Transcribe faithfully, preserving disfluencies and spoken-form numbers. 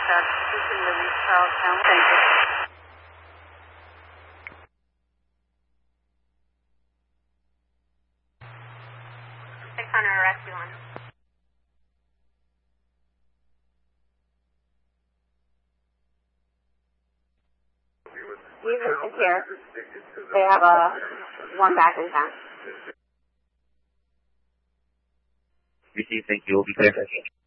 dispatch. Houston Louise, Charlestown. Thank you. six hundred, rescue one. Jesus is here. They have a one back in town. Receive, thank you. We'll be clear.